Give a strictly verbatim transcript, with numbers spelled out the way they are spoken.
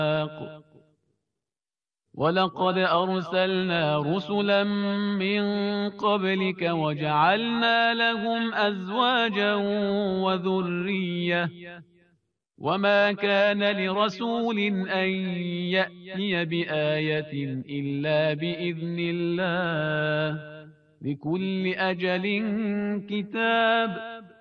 ولقد أرسلنا رسلا من قبلك وجعلنا لهم أزواجا وذرية وما كان لرسول أن يأتي بآية إلا بإذن الله لكل أجل كتاب